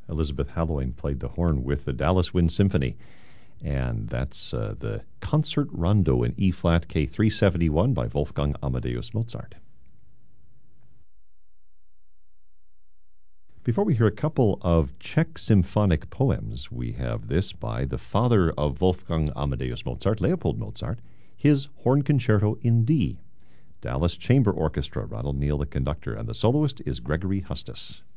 Elizabeth Hallowing played the horn with the Dallas Wind Symphony. And that's the Concert Rondo in E-flat K371 by Wolfgang Amadeus Mozart. Before we hear a couple of Czech symphonic poems, we have this by the father of Wolfgang Amadeus Mozart, Leopold Mozart, his Horn Concerto in D. Dallas Chamber Orchestra, Ronald Neal the conductor, and the soloist is Gregory Hustis.